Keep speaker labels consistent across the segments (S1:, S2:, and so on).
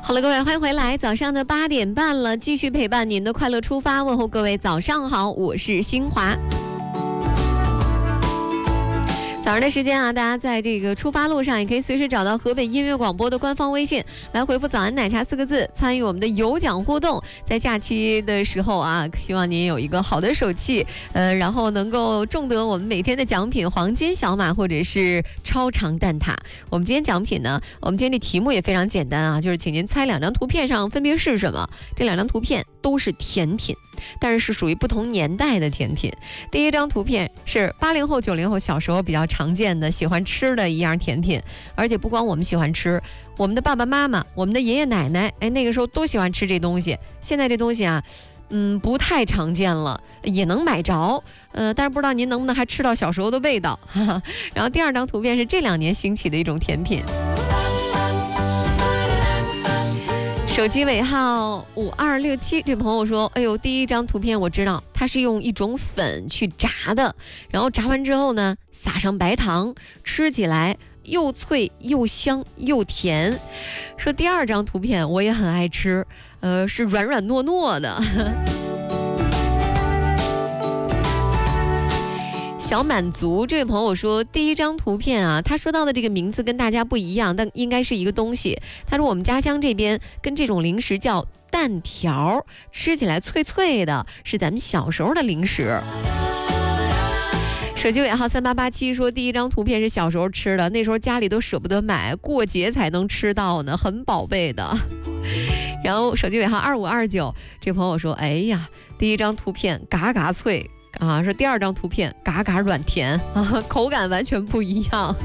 S1: 好了，各位，欢迎回来。早上的8点半了，继续陪伴您的快乐出发，问候各位早上好，我是新华。早上的时间啊，大家在这个出发路上也可以随时找到河北音乐广播的官方微信，来回复早安奶茶4个字，参与我们的有奖互动。在假期的时候啊，希望您有一个好的手气，然后能够中得我们每天的奖品黄金小马或者是超长蛋挞。我们今天奖品呢，我们今天这题目也非常简单啊，就是请您猜2张图片上分别是什么。这2张图片都是甜品，但是是属于不同年代的甜品。第一张图片是80后、90后小时候比较常见的喜欢吃的一样甜品，而且不光我们喜欢吃，我们的爸爸妈妈、我们的爷爷奶奶，那个时候都喜欢吃这东西。现在这东西啊，不太常见了，也能买着，但是不知道您能不能还吃到小时候的味道。然后第2张图片是这2年兴起的一种甜品。手机尾号5267，这朋友说，哎呦，第一张图片我知道，它是用一种粉去炸的，然后炸完之后呢，撒上白糖，吃起来又脆又香又甜。说第2张图片我也很爱吃，是软软糯糯的。小满足这位朋友说，第一张图片啊，他说到的这个名字跟大家不一样，但应该是一个东西。他说我们家乡这边跟这种零食叫蛋条，吃起来脆脆的，是咱们小时候的零食。手机尾号3887说，第一张图片是小时候吃的，那时候家里都舍不得买，过节才能吃到呢，很宝贝的。然后手机尾号2529，这朋友说，哎呀，第一张图片嘎嘎脆啊，说第2张图片嘎嘎软甜啊，口感完全不一样。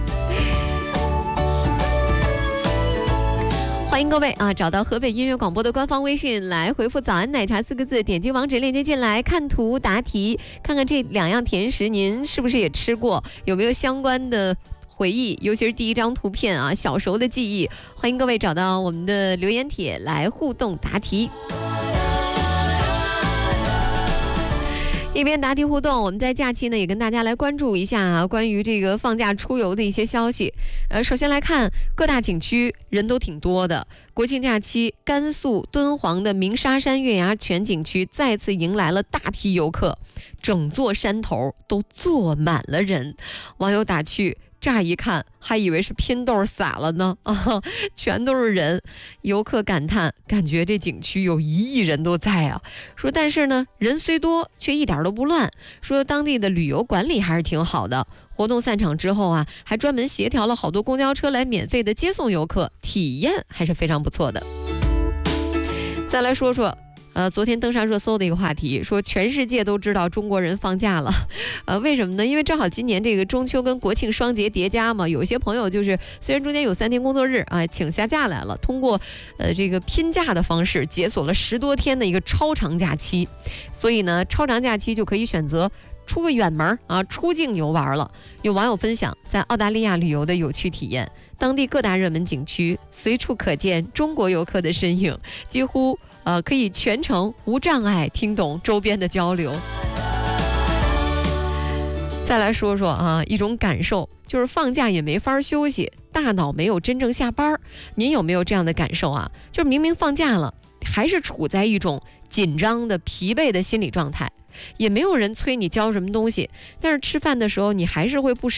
S1: 欢迎各位啊，找到河北音乐广播的官方微信，来回复早安奶茶4个字，点击网址链接进来，看图答题，看看这2样甜食您是不是也吃过，有没有相关的回忆，尤其是第一张图片啊，小时候的记忆。欢迎各位找到我们的留言帖来互动答题。一边答题互动，我们在假期呢也跟大家来关注一下啊，关于这个放假出游的一些消息。首先来看各大景区人都挺多的。国庆假期，甘肃敦煌的鸣沙山月牙泉景区再次迎来了大批游客，整座山头都坐满了人。网友打趣，乍一看还以为是拼豆撒了呢啊，全都是人。游客感叹，感觉这景区有1亿人都在啊。说但是呢，人虽多却一点都不乱。说当地的旅游管理还是挺好的。活动散场之后啊，还专门协调了好多公交车来免费的接送游客，体验还是非常不错的。再来说说昨天登上热搜的一个话题，说全世界都知道中国人放假了，为什么呢？因为正好今年这个中秋跟国庆双节叠加嘛，有些朋友就是虽然中间有3天工作日啊，请下假来了，通过这个拼假的方式解锁了10多天的一个超长假期，所以呢，超长假期就可以选择出个远门啊，出境游玩了。有网友分享在澳大利亚旅游的有趣体验，当地各大热门景区随处可见中国游客的身影，几乎可以全程无障碍听懂周边的交流。再来说说啊，一种感受就是放假也没法休息，大脑没有真正下班。您有没有这样的感受啊？就是明明放假了，还是处在一种紧张的疲惫的心理状态，也没有人催你交什么东西，但是吃饭的时候你还是会不